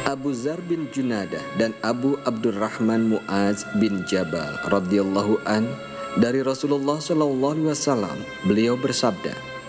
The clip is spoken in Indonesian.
Abu Dzar bin Junadah dan Abu Abdurrahman Mu'adz bin Jabal radhiyallahu an dari Rasulullah SAW, beliau bersabda,